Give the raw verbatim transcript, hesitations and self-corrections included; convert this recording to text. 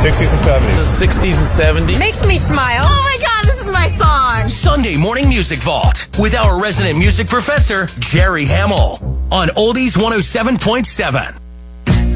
sixties and seventies. The sixties and seventies. Makes me smile. Oh my God, this is my song. Sunday Morning Music Vault with our resident music professor, Jerry Hamill, on Oldies one oh seven point seven.